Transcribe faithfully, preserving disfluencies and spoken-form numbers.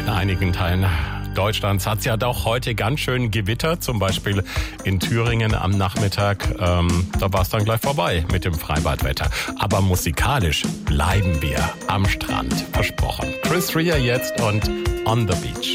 In einigen Teilen Deutschlands hat es ja doch heute ganz schön gewittert, zum Beispiel in Thüringen am Nachmittag. Ähm, da war es dann gleich vorbei mit dem Freibadwetter. Aber musikalisch bleiben wir am Strand, versprochen. Chris Rea jetzt und On the Beach.